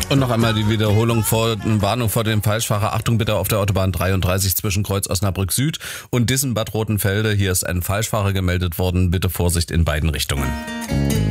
Und noch einmal die Warnung vor dem Falschfahrer. Achtung bitte auf der Autobahn 33 zwischen Kreuz Osnabrück Süd und Dissen Bad Rotenfelde. Hier ist ein Falschfahrer gemeldet worden. Bitte Vorsicht in beiden Richtungen.